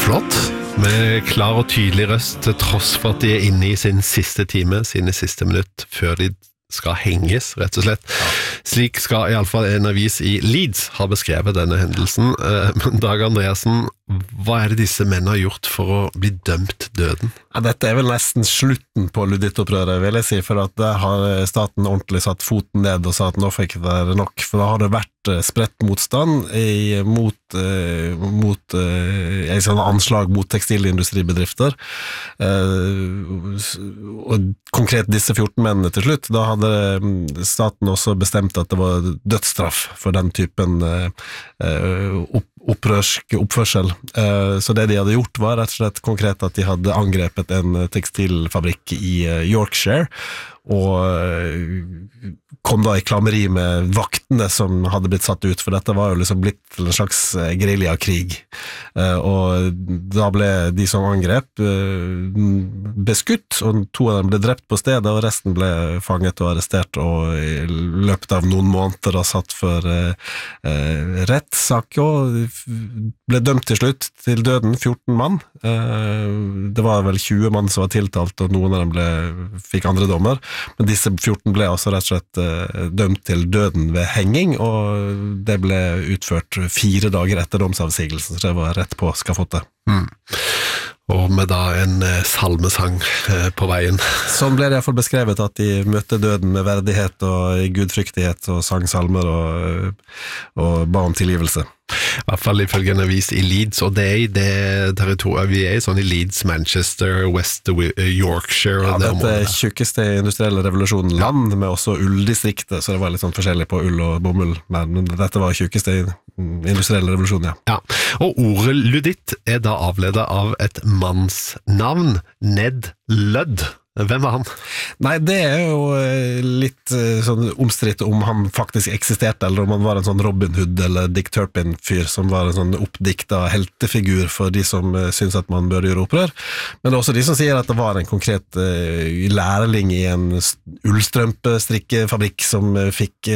Flott, med klar og tydelig røst til tross for at de inne i sin siste time, sine siste minutt, før de skal henges, rett og slett. Slik skal i alle fall en avis i Leeds ha beskrevet denne hendelsen. Men Dag Andreassen, hva det disse mennene har gjort for å bli dømt døden? Ja, dette vel nesten slutten på ludittopprøret, vil jeg si, for at der har staten ordentlig satt foten ned og sa at nå fikk det nok, for da har det vært spredt motstand mot en sånn anslag mot tekstilindustribedrifter, og konkret disse 14 mennene til slutt. Da hadde staten også bestemt at det var dødsstraff for den typen opprørsk oppførsel. Så det de hadde gjort var rett og slett konkret at de hadde angrepet en tekstilfabrikk i Yorkshire, og kom da i klammeri med vaktene som hadde blitt satt ut, for dette var jo liksom blitt en slags guerilla-krig. Og da ble de som angrep beskutt, og 2 av dem ble drept på stedet, og resten ble fanget og arrestert, og i løpet av noen måneder da satt for rettssak, og ble dømt til slutt til døden, 14 mann. Det var vel 20 mann som var tiltalt, og noen av dem fikk andre dommer, men disse 14 ble altså rett og slett dømt til døden ved henging, og det ble utført 4 dager etter domsavsigelsen, så det var rett på skafottet. Og med da en salmesang på veien. Sånn ble det i hvert fall beskrevet, at de møtte døden med verdighet og gudfryktighet, og sang salmer og ba om tilgivelse. I hvert fall ifølge en avis i Leeds, og det i det territoriet vi i, sånn i Leeds, Manchester, West Yorkshire. Ja, dette tjukkeste industrielle revolusjonland, med også ulldistriktet, så det var litt sånn forskjellig på ull og bomull, men dette var tjukkeste industrielle revolusjon, ja. Ja, og ordet luditt da avledet av et mannsnavn, Ned Ludd. Hvem var han? Nei, det jo litt sånn omstridt om han faktisk eksisterte, eller om han var en sånn Robin Hood eller Dick Turpin-fyr som var en sånn oppdikta heltefigur for de som synes at man bør gjøre opprør. Men det også de som sier at det var en konkret lærling i en ullstrømpestrikkefabrikk som fikk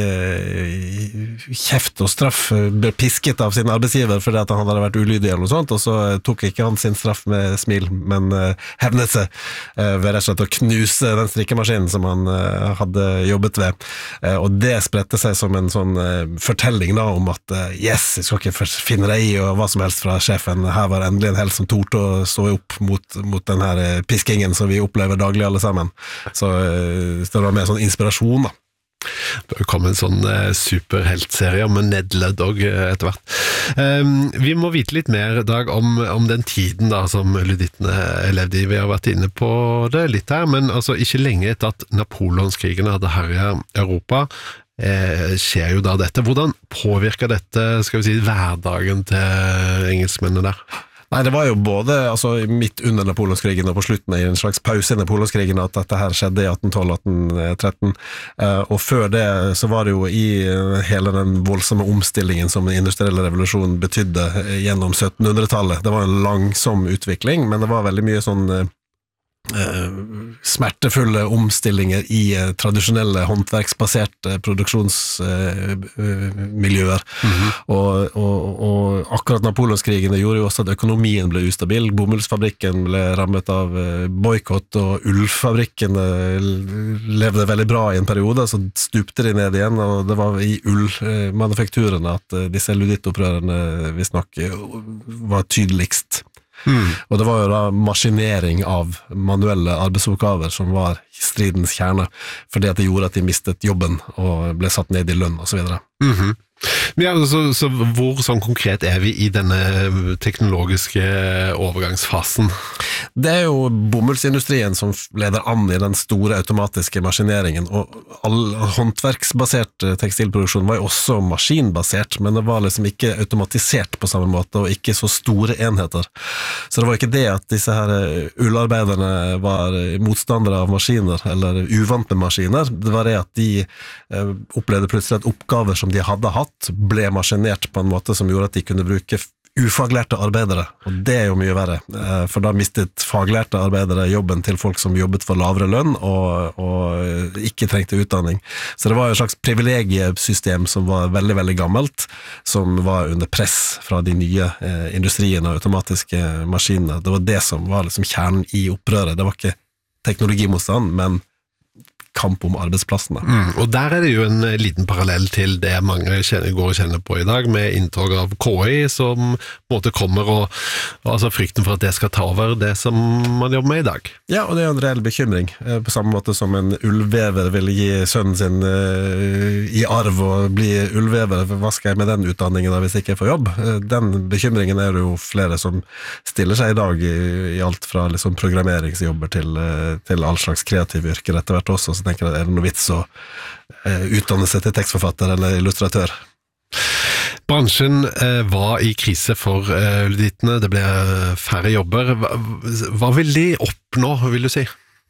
kjeft og straff, ble pisket av sin arbeidsgiver fordi at han hadde vært ulydig eller noe sånt, og så tok ikke han sin straff med smil, men hevnet seg ved rett og slett å knuse den strikkemaskinen som han hadde jobbet ved, og det spredte seg som en sånn fortelling da om at yes, jeg skal ikke finne deg i og hva som helst fra sjefen, her var endelig en helt som torde å stå opp mot den her piskingen som vi opplever daglig alle sammen, så det var mer sånn inspirasjon da. Det kom en sånn superheltserie med Ned Ludd etter hvert. Vi må vite litt mer, Dag, om den tiden da, som ludittene levde i. Vi har vært inne på det litt her, men altså ikke lenge etter at Napoleonskrigene hadde herjet Europa, skjer jo da dette. Hvordan påvirker dette, skal vi si, hverdagen til engelskmennene der? Nei, det var jo både midt under Napoleonskrigen og på slutten i en slags pause i Napoleonskrigen at dette her skjedde i 1812-1813, og før det så var det jo i hele den voldsomme omstillingen som den industrielle revolusjonen betydde gjennom 1700-tallet. Det var en langsom utvikling, men det var veldig mye sånn smertefulle omstillinger i tradisjonelle håndverksbaserte produksjonsmiljøer, og akkurat Napoleonskrigene gjorde jo også at økonomien ble ustabil. Bomullsfabrikken ble rammet av boykott, og ullfabrikken levde veldig bra i en periode, så stupte de ned igjen, og det var i ullmanufakturene at disse ludittopprørene visstnok var tydeligst. Og det var jo da maskinering av manuelle arbeidsoppgaver som var stridens kjerne, fordi at det gjorde at de mistet jobben og ble satt ned i lønn og så videre. Ja, så hvor sånn konkret vi i denne teknologiske overgangsfasen? Det jo bomullsindustrien som leder an i den store automatiske maskineringen, og all håndverksbasert tekstilproduksjon var jo også maskinbasert, men det var liksom ikke automatisert på samme måte, og ikke så store enheter. Så det var ikke det at disse her ullarbeiderne var motstandere av maskiner, eller uvant med maskiner, det var det at de opplevde plutselig at oppgaver som de hadde hatt, ble maskinert på en måte som gjorde at de kunne bruke ufaglærte arbeidere, og det jo mye verre, for da mistet faglærte arbeidere jobben til folk som jobbet for lavere lønn og ikke trengte utdanning. Så det var et slags privilegiesystem som var veldig, veldig gammelt, som var under press fra de nye industriene og automatiske maskinene. Det var det som var liksom kjernen i opprøret. Det var ikke teknologimotstand, men kamp om arbeidsplassene. Og der det jo en liten parallell til det mange går og kjenner på i dag, med inntog av KI som på en måte kommer, og altså frykten for at det skal ta over det som man jobber med i dag. Ja, og det en reell bekymring. På samme måte som en ullvever vil gi sønnen sin i arv og bli ullvever, hva skal jeg med den utdanningen da hvis jeg ikke får jobb? Den bekymringen det jo flere som stiller seg i dag i alt fra liksom programmeringsjobber til all slags kreative yrker etter hvert også, så tenker jeg, det noe vits å utdanne seg til tekstforfatter eller illustratør? Bransjen var i krise for ludittene, det ble færre jobber. Hva vil de oppnå, vil du si?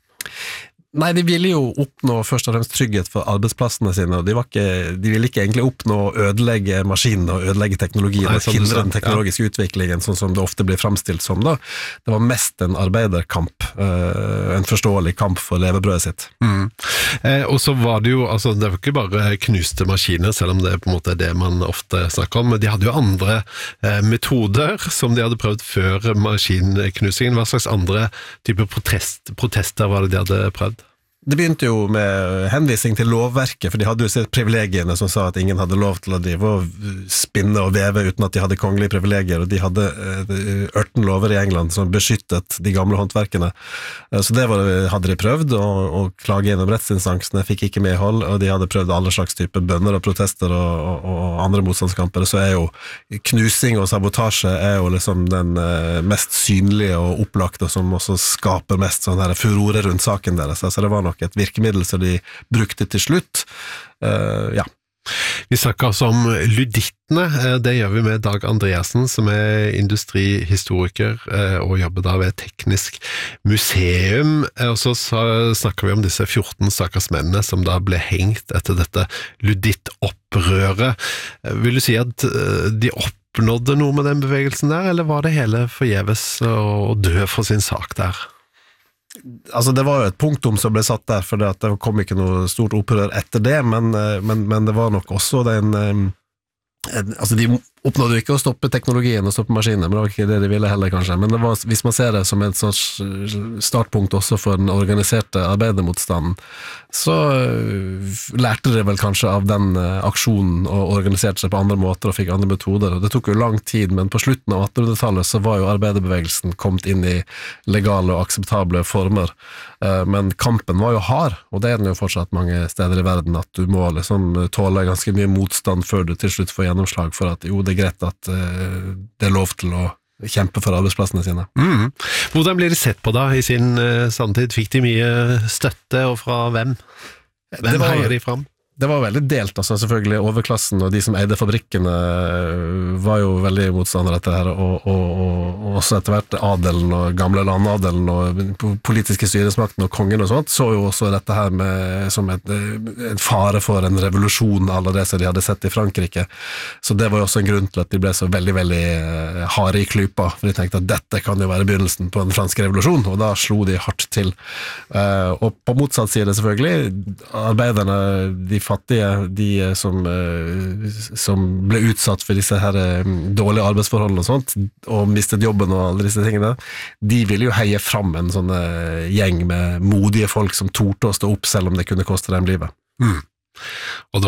Nei, de ville jo oppnå først og fremst trygghet for arbeidsplassene sine, og de ville ikke egentlig oppnå å ødelegge maskinene og ødelegge teknologien og hindre den teknologiske utviklingen, sånn som det ofte blir fremstilt som da. Det var mest en arbeiderkamp, en forståelig kamp for levebrødet sitt. Og så var det jo, altså det var ikke bare knuste maskiner, selv om det på en måte det man ofte snakker om, men de hadde jo andre metoder som de hadde prøvd før maskinknusingen. Hva slags andre typer protester var det de hadde prøvd? Det begynte jo med henvisning til lovverket, for de hadde jo sett privilegiene som sa at ingen hadde lov til å drive og spinne og veve uten at de hadde kongelige privilegier, og de hadde 18 lover i England som beskyttet de gamle håndverkene. Så det hadde de prøvd, og klage gjennom rettsinstansene fikk ikke medhold, og de hadde prøvd alle slags typer bønner og protester og andre motstandskamper. Så jo knusing og sabotasje jo liksom den mest synlige og opplagte, som også skaper mest sånn her furore rundt saken deres. Så det var nok et virkemiddel som de brukte til slutt. Ja. Vi snakker altså om ludittene, det gjør vi med Dag Andreassen, som industrihistoriker og jobber da ved Teknisk museum, og så snakker vi om disse 14 stakkars mennene som da ble hengt etter dette ludittopprøret. Vil du si at de oppnådde noe med den bevegelsen der, eller var det hele forgjeves å dø for sin sak der? Altså det var jo et punktum som ble satt der, for det kom ikke noe stort opprør etter det, men det var nok også altså de oppnådde jo ikke å stoppe teknologien og stoppe maskinene, men det var ikke det de ville heller kanskje, men det var, hvis man ser det som et slags startpunkt også for den organiserte arbeidermotstanden, så lærte de vel kanskje av den aksjonen og organiserte seg på andre måter og fikk andre metoder, og det tok jo lang tid, men på slutten av 1800-tallet så var jo arbeiderbevegelsen kommet inn i legale og akseptable former, men kampen var jo hard, og det den jo fortsatt mange steder i verden, at du må liksom tåle ganske mye motstand før du til slutt får gjennomslag for at jo, det greit at det lov til å kjempe for arbeidsplassene sine. Hvordan blir det sett på da i sin samtid? Fikk de mye støtte, og fra hvem? Hvem heier de fram? Det var veldig delt, altså selvfølgelig overklassen og de som eide fabrikkene var jo veldig motstandere etter det her, og også etter hvert adelen og gamle landadelen og politiske styresmakten og kongen og sånt, så jo også dette her som en fare for en revolusjon av det som de hadde sett i Frankrike. Så det var jo også en grunn til at de ble så veldig, veldig harde i klypa, for de tenkte at dette kan jo være begynnelsen på en fransk revolusjon, og da slo de hardt til. Og på motsatt side selvfølgelig, arbeiderne, de fattige, de som ble utsatt for disse her dårlige arbeidsforholdene og sånt, og mistet jobben og alle disse tingene, de ville jo heie fram en sånn gjeng med modige folk som torde å stå opp selv om det kunne koste dem livet. Og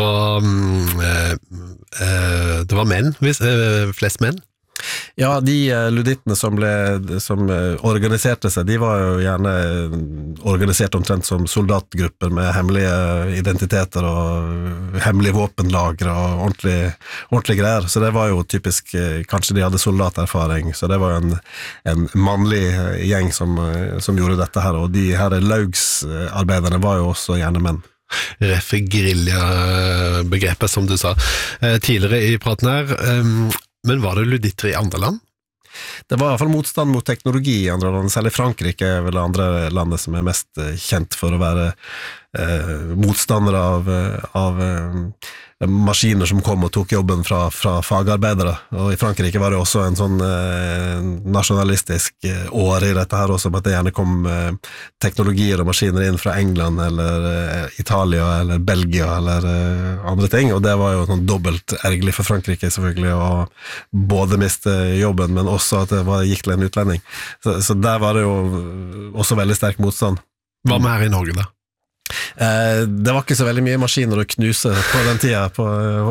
det var menn, flest menn? Ja, de ludittene som organiserte seg, de var jo gjerne organisert omtrent som soldatgrupper med hemmelige identiteter og hemmelige våpenlagre og ordentlig greier, så det var jo typisk, kanskje de hadde soldaterfaring, så det var jo en mannlig gjeng som gjorde dette her, og de her laugsarbeiderne var jo også gjerne menn. Guerilla-begrepet, som du sa tidligere i praten her. Men var det luditter i andre land? Det var i hvert fall motstand mot teknologi i andre land, særlig Frankrike vel andre landet som mest kjent for å være motstandere av maskiner som kom og tok jobben fra fagarbeidere, og i Frankrike var det også en sånn nasjonalistisk år i dette her også, at det gjerne kom teknologier og maskiner inn fra England eller Italia eller Belgia eller andre ting, og det var jo sånn dobbelt ergerlig for Frankrike selvfølgelig å både miste jobben, men også at det gikk til en utlending. Så der var det jo også veldig sterk motstand. Hva med her i Norge da? Det var ikke så veldig mye maskiner å knuse på den tida, på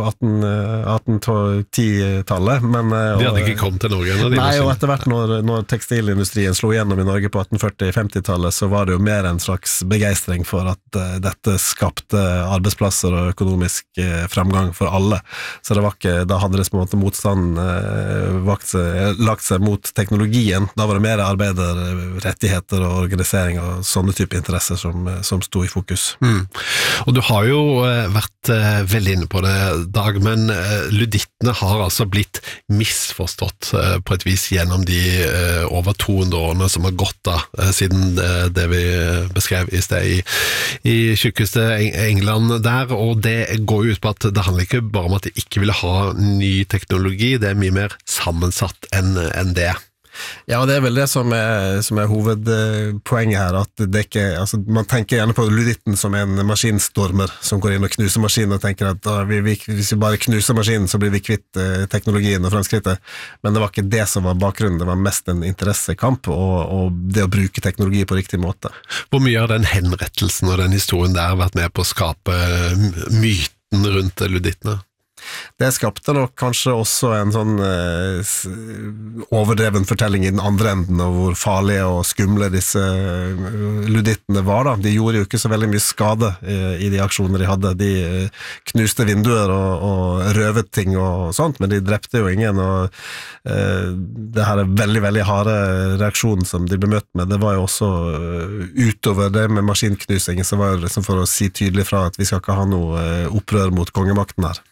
1810-tallet, men de hadde ikke kommet til Norge ennå? Nei, og etter hvert når tekstilindustrien slo gjennom i Norge på 1840-50-tallet, så var det jo mer en slags begeistring for at dette skapte arbeidsplasser og økonomisk fremgang for alle, så det var ikke, da hadde det på en måte motstand lagt seg mot teknologien, da var det mer arbeiderrettigheter og organisering og sånne type interesser som sto i fokus. Og du har jo vært veldig inne på det, Dag, men ludittene har altså blitt misforstått på et vis gjennom de over 200 årene som har gått da, siden det vi beskrev i sted i tjukkeste England der, og det går ut på at det handler ikke bare om at de ikke ville ha ny teknologi, det mye mer sammensatt enn det. Ja, og det vel det som hovedpoenget her, at det ikke, altså, man tenker gjerne på luditten som en maskinstormer som går inn og knuser maskinen og tenker at hvis vi bare knuser maskinen så blir vi kvitt teknologien og fremskrittet, men det var ikke det som var bakgrunnen, det var mest en interessekamp og det å bruke teknologi på riktig måte. Hvor mye har den henrettelsen og den historien der vært med på å skape myten rundt ludittene? Det skapte nok kanskje også en sånn overdreven fortelling i den andre enden av hvor farlige og skumle disse ludittene var da. De gjorde jo ikke så veldig mye skade i de aksjoner de hadde. De knuste vinduer og røvet ting og sånt, men de drepte jo ingen, og det her veldig, veldig harde reaksjonen som de ble møtt med, det var jo også utover det med maskinknusing, så var det liksom for å si tydelig fra at vi skal ikke ha noe opprør mot kongemakten her.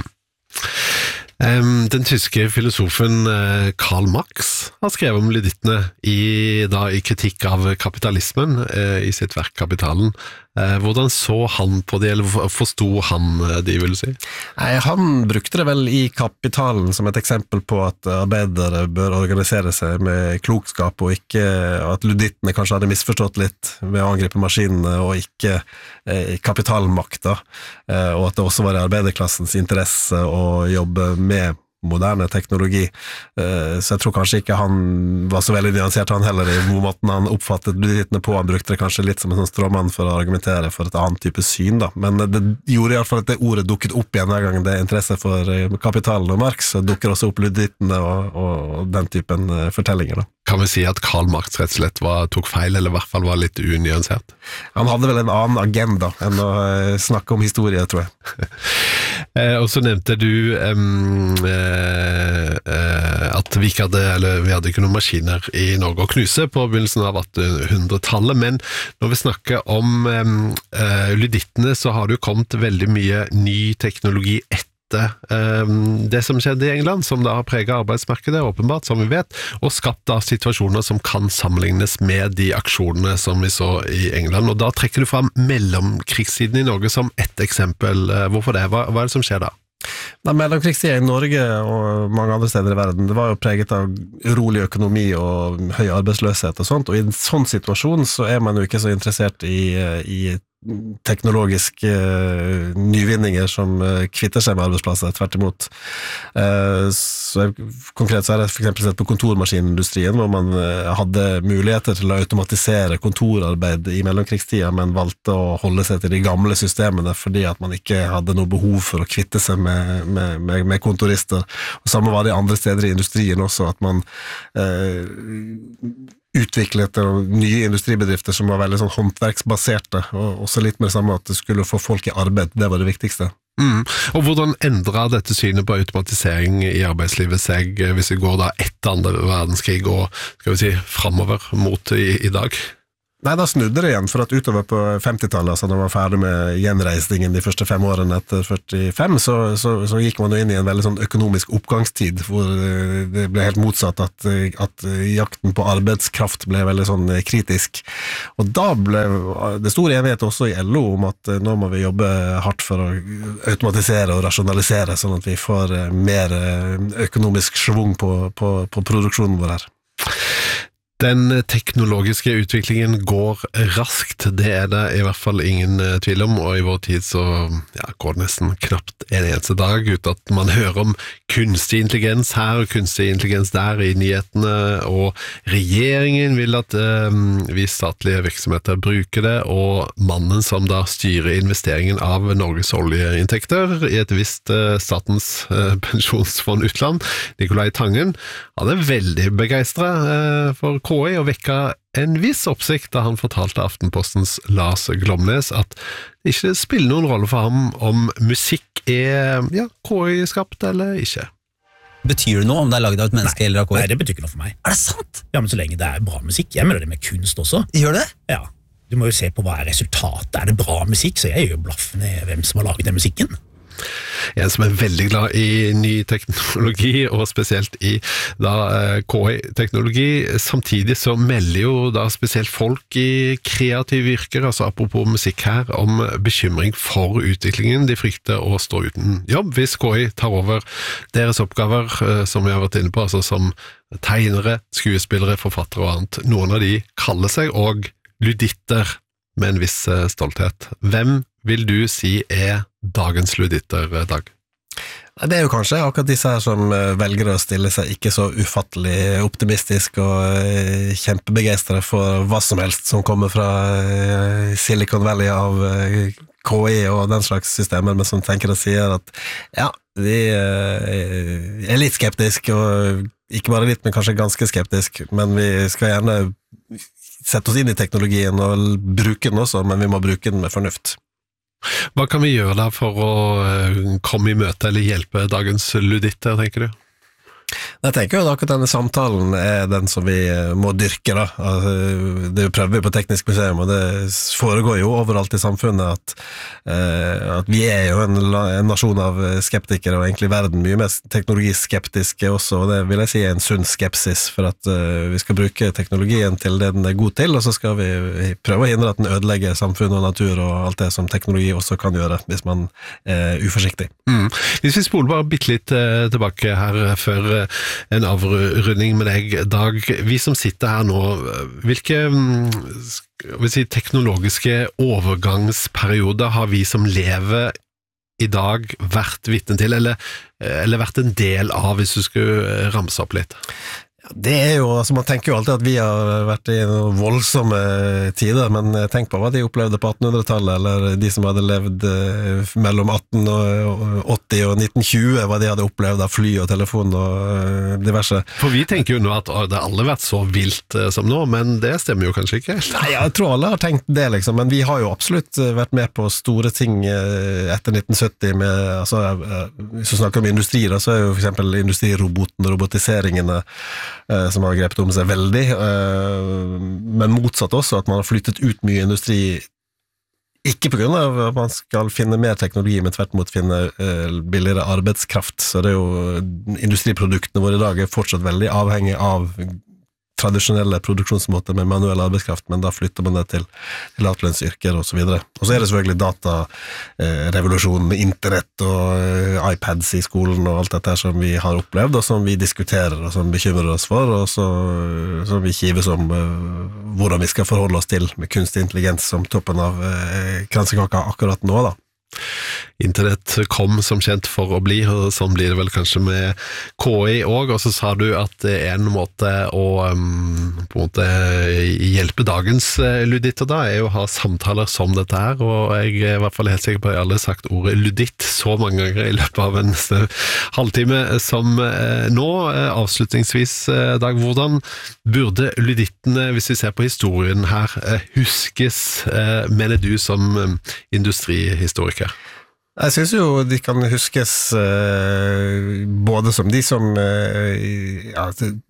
Den tyske filosofen Karl Marx har skrevet om ludittene i kritikk av kapitalismen i sitt verk Kapitalen. Hvordan så han på det, eller forstod han de, vil si? Nei, han brukte det vel i Kapitalen som et eksempel på at arbeidere bør organisere seg med klokskap, og ikke at ludittene kanskje hadde misforstått litt ved å angripe maskinene og ikke kapitalmakta, og at det også var i arbeiderklassens interesse å jobbe med moderne teknologi, så jeg tror kanskje ikke han var så veldig nyansert han heller i hvor måten han oppfattet ludittene på. Han brukte det kanskje litt som en sånn stråmann for å argumentere for et annet type syn da, men det gjorde i hvert fall at det ordet dukket opp igjen hver gang det er interesse for Kapitalen og Marx, så dukker også opp ludittene og den typen fortellinger da. Kan vi si at Karl Marx rett og slett tok feil, eller i hvert fall var litt unyansert? Han hadde vel en annen agenda enn å snakke om historie, tror jeg. Og så nevnte du at vi hadde ikke noen maskiner i Norge å knuse på begynnelsen av 1800-tallet, men når vi snakker om ludittene, så har det jo kommet veldig mye ny teknologi etter det som skjedde i England, som da har preget arbeidsmarkedet, åpenbart, som vi vet, og skapt da situasjoner som kan sammenlignes med de aksjonene som vi så i England. Og da trekker du fram mellomkrigstiden i Norge som ett eksempel. Hvorfor det? Hva er det som skjer da? Mellomkrigstiden i Norge og mange andre steder i verden, det var jo preget av urolig økonomi og høy arbeidsløshet og sånt, og i en sånn situasjon så er man jo ikke så interessert i teknologiske nyvinninger som kvitter seg med arbeidsplasser, tvert imot. Konkret så er det for eksempel sett på kontormaskinindustrien, hvor man hadde muligheter til å automatisere kontorarbeid i mellomkrigstida, men valgte å holde seg til de gamle systemene fordi at man ikke hadde noe behov for å kvitte seg med kontorister. Og samme var det andre steder i industrien også, at man utviklet nye industribedrifter som var veldig sånn håndverksbaserte, og også litt mer samme at det skulle få folk i arbeid, det var det viktigste. Og hvordan endret dette synet på automatisering i arbeidslivet seg, hvis vi går da etter andre verdenskrig og, skal vi si, fremover mot i dag? Nei, da snudde det igjen, for at utover på 50-tallet, altså når man var ferdig med gjenreisningen de første 5 årene etter 45, så gikk man jo inn i en veldig sånn økonomisk oppgangstid, hvor det ble helt motsatt at jakten på arbeidskraft ble veldig sånn kritisk. Og da ble det stor enighet også i LO om at nå må vi jobbe hardt for å automatisere og rasjonalisere, sånn at vi får mer økonomisk svung på produksjonen vår her. Den teknologiske utviklingen går raskt, det det i hvert fall ingen tvil om, og i vår tid så går det nesten knapt en eneste dag ut at man hører om kunstig intelligens her og kunstig intelligens der i nyhetene, og regjeringen vil at vi statlige virksomheter bruker det, og mannen som da styrer investeringen av Norges oljeinntekter i et visst Statens pensjonsfond utland, Nicolai Tangen, han veldig begeistret for KI og vekka en viss oppsikt da han fortalte Aftenpostens Lars Glomnes at det ikke spiller noen rolle for ham om musikk KI-skapt eller ikke. Betyr det noe om det laget av et menneske eller av KI? Nei, det betyr ikke noe for meg. Det sant? Ja, men så lenge det bra musikk. Jeg mener det med kunst også. Gjør det? Ja. Du må jo se på hva resultatet. Det bra musikk, så jeg gjør jo blaffen i hvem som har laget den musikken. En som veldig glad i ny teknologi, og spesielt i KI-teknologi. Samtidig så melder jo da spesielt folk i kreative yrker, altså apropos musikk her, om bekymring for utviklingen. De frykter å stå uten jobb hvis KI tar over deres oppgaver, som vi har vært inne på, altså som tegnere, skuespillere, forfattere og annet. Noen av de kaller seg og luditter med en viss stolthet. Hvem vil du si dagens luditter, Dag? Det jo kanskje akkurat disse her som velger å stille seg ikke så ufattelig optimistisk og kjempebegeistret for hva som helst som kommer fra Silicon Valley av KI og den slags systemer, men som tenker og sier at vi litt skeptisk, og ikke bare litt, men kanskje ganske skeptisk, men vi skal gjerne sette oss inn i teknologien og bruke den også, men vi må bruke den med fornuft. Hva kan vi gjøre da for å komme i møte eller hjelpe dagens luditter, tenker du? Jeg tenker jo at akkurat denne samtalen den som vi må dyrke da. Det prøver vi på Teknisk Museum, og det foregår jo overalt i samfunnet at vi jo en nasjon av skeptikere, og egentlig verden mye mer teknologiskeptiske også, og det vil jeg si en sunn skepsis, for at vi skal bruke teknologien til det den god til, og så skal vi prøve å hindre at den ødelegger samfunn og natur og alt det som teknologi også kan gjøre, hvis man uforsiktig. Hvis vi spoler bare bitte litt tilbake her før en avrunding med deg, Dag. Vi som sitter her nå, hvilke teknologiske overgangsperioder har vi som lever i dag vært vitne til, eller vært en del av, hvis du skulle ramse opp litt? Det jo, altså man tenker jo alltid at vi har vært i noen voldsomme tider, men tenk på hva de opplevde på 1800-tallet, eller de som hadde levd mellom 1880 og 1920, hva de hadde opplevd av fly og telefon og diverse. For vi tenker jo nå at det aldri vært så vilt som nå, men det stemmer jo kanskje ikke. Nei, jeg tror alle har tenkt det liksom, men vi har jo absolutt vært med på store ting etter 1970 med, altså, hvis vi snakker om industri da, så jo for eksempel industriroboten og robotiseringene som har grepet om seg veldig, men motsatt også at man har flyttet ut mye industri, ikke på grunn av at man skal finne mer teknologi, men tvert imot finne billigere arbeidskraft, så det jo industriproduktene våre i dag fortsatt veldig avhengig av tradisjonelle produksjonsmåter med manuell arbeidskraft, men da flytter man det til lavtlønnsyrker og så videre. Og så det selvfølgelig datarevolusjonen med internett og iPads i skolen og alt dette som vi har opplevd, og som vi diskuterer og som bekymrer oss for, og som vi kives om hvordan vi skal forholde oss til med kunstig intelligens som toppen av kransekaka akkurat nå da. Internett kom som kjent for å bli, og sånn blir det vel kanskje med KI også, og så sa du at det en måte å på en måte hjelpe dagens luditter da, jo å ha samtaler som dette her, og jeg i hvert fall helt sikker på at jeg aldri har sagt ordet luditt så mange ganger i løpet av en halvtime som nå. Avslutningsvis, Dag, hvordan burde ludittene, hvis vi ser på historien her, huskes, mener du som industrihistoriker? Jeg synes jo de kan huskes både som de som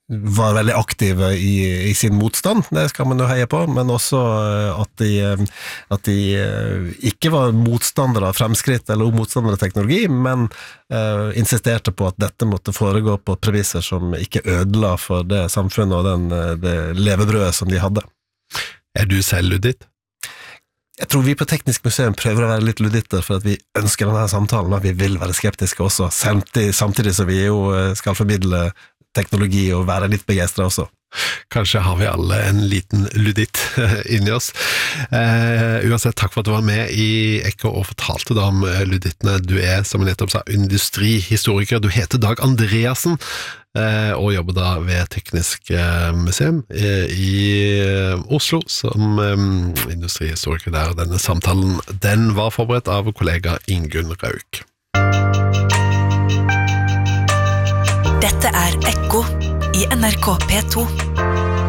var veldig aktive i sin motstand, det skal man jo heie på, men også at de ikke var motstandere av fremskritt eller motstandere av teknologi, men insisterte på at dette måtte foregå på premisser som ikke ødela for det samfunnet og det levebrødet som de hadde. Du selv luditt? Jeg tror vi på Teknisk museum prøver å være litt luditter for at vi ønsker denne samtalen, og vi vil være skeptiske også, samtidig som vi jo skal formidle teknologi og være litt begeistret også. Kanskje har vi alle en liten luditt inni oss. Uansett, takk for at du var med i Ekko og fortalte deg om ludittene. Du som jeg nettopp sa, industrihistoriker. Du heter Dag Andreassen, og jobber da ved Teknisk museum i Oslo som industrihistoriker der. Denne samtalen, den var forberedt av kollega Ingunn Rauk. Dette Ekko i NRK P2.